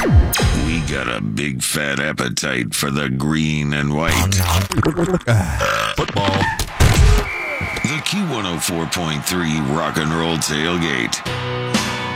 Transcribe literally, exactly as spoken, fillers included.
We got a big fat appetite for the green and white. Football. The Q one oh four point three Rock and Roll Tailgate.